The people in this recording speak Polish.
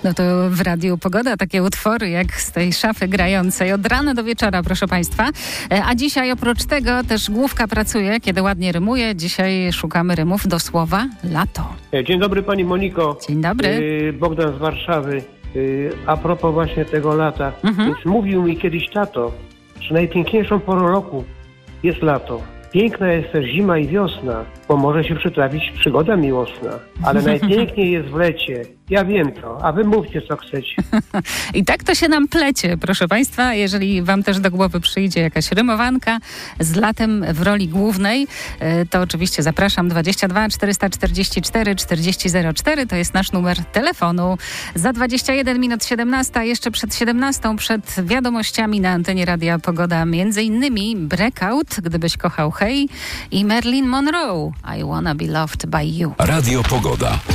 No to w Radiu Pogoda takie utwory jak z tej szafy grającej od rana do wieczora, proszę Państwa. A dzisiaj oprócz tego też główka pracuje, kiedy ładnie rymuje. Dzisiaj szukamy rymów do słowa lato. Dzień dobry Pani Moniko. Dzień dobry. Bogdan z Warszawy. A propos właśnie tego lata. Więc mówił mi kiedyś tato, że najpiękniejszą porą roku jest lato. Piękna jest też zima i wiosna, bo może się przytrafić przygoda miłosna. Ale najpiękniej jest w lecie. Ja wiem to, a wy mówcie co chcecie. I tak to się nam plecie, proszę Państwa. Jeżeli Wam też do głowy przyjdzie jakaś rymowanka z latem w roli głównej, to oczywiście zapraszam 22 444 4004. To jest nasz numer telefonu. Za 21 minut 17, jeszcze przed 17, przed wiadomościami na antenie Radia Pogoda, między innymi Breakout, Gdybyś kochał hej, i Marilyn Monroe, I wanna be loved by you. Radio Pogoda.